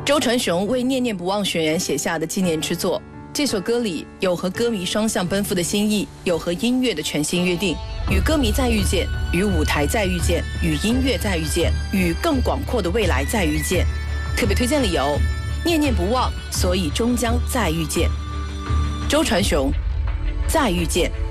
周传雄为《念念不忘》学员写下的纪念之作。这首歌里有和歌迷双向奔赴的心意，有和音乐的全新约定，与歌迷再遇见，与舞台再遇见，与音乐再遇见，与更广阔的未来再遇见。特别推荐理由：念念不忘，所以终将再遇见。周传雄，再遇见。